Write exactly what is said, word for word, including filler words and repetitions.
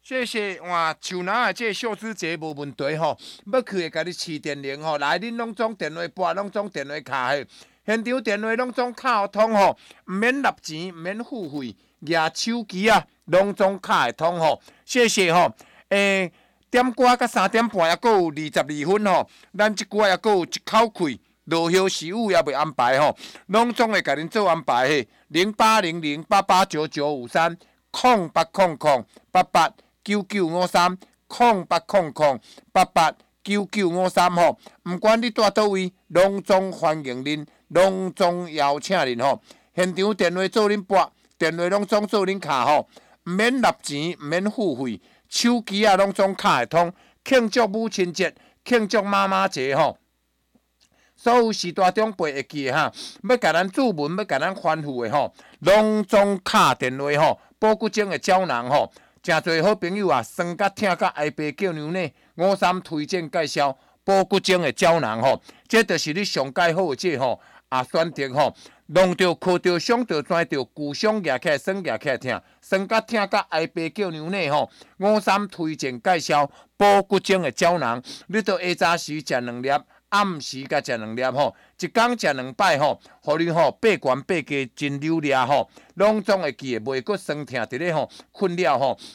谢谢哇，像咱啊，这小资姐无问题吼，要去会甲你试电铃吼，来恁拢总电话拨，拢总电话卡嘿，现场电话拢总卡互通吼，毋免纳钱，毋免付费，举手机啊，拢总卡会通吼。谢谢吼，诶、点歌到三点半，还阁有二十二分吼，咱即歌还阁有一口气。落叶食物也未安排吼，拢总会甲恁做安排嘿。零八零零八八九九五三，空八空空八八。九九五三空八空空八八九九五三吼，毋管你住倒位，拢总欢迎恁，拢总邀请恁吼。现场电话做恁拨，电话拢总做恁卡吼，毋免纳钱，毋免付费，手机啊拢总卡会通。庆祝母亲节，庆祝妈妈节吼。所有时代长辈会记的哈，要甲咱注文，要甲咱欢呼的吼，拢总卡电话吼，保骨精的胶囊吼。真侪好朋友啊，酸甲痛甲挨白叫牛奶，五三推荐介绍保骨精的胶囊吼，这就是你上介好的这吼啊选择吼，弄着靠着伤着拽着，骨伤压起来酸压起来痛，酸甲痛甲挨白叫牛奶吼，五三推荐介绍保骨精的胶囊，你到下早时食两粒。暗时甲食两粒吼，一工食两摆吼，互你吼八悬八低真溜掠吼，拢总会记诶，袂阁酸痛伫咧吼困了吼，